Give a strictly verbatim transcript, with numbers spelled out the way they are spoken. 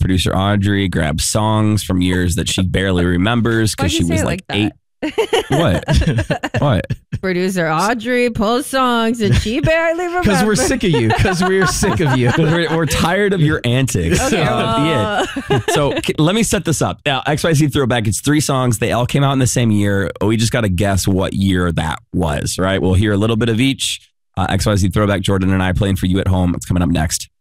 producer Audrey grabs songs from years that she barely remembers because she was like, like eight. What? What? Producer Audrey pulls songs that she barely remembers. Because we're sick of you. Because we're sick of you. We're, we're tired of your antics. Okay, uh, yeah. So k- let me set this up. Now, X Y Z Throwback, it's three songs. They all came out in the same year. We just got to guess what year that was, right? We'll hear a little bit of each. Uh, X Y Z Throwback, Jordan and I playing for you at home. It's coming up next.